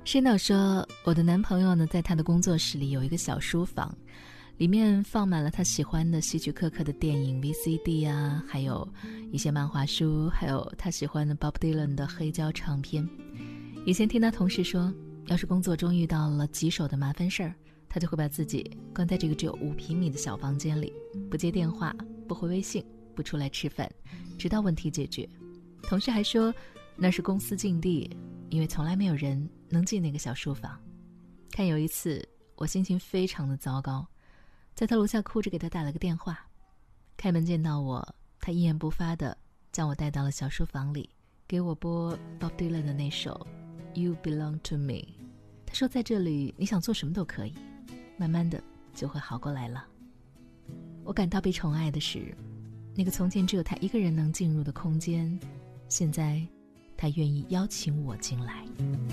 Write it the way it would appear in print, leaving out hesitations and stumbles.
申导说，我的男朋友呢，在他的工作室里有一个小书房，里面放满了他喜欢的希区柯克的电影 VCD 啊，还有一些漫画书，还有他喜欢的 Bob Dylan 的黑胶唱片。以前听他同事说，要是工作中遇到了棘手的麻烦事儿，他就会把自己关在这个只有5平米的小房间里，不接电话，不回微信，不出来吃饭，直到问题解决。同事还说，那是公司禁地，因为从来没有人能进那个小书房。看有一次我心情非常的糟糕，在他楼下哭着给他打了个电话，开门见到我，他一言不发地将我带到了小书房里，给我播 Bob Dylan 的那首 You Belong to Me。 他说在这里你想做什么都可以，慢慢的就会好过来了。我感到被宠爱的是，那个从前只有他一个人能进入的空间，现在他愿意邀请我进来。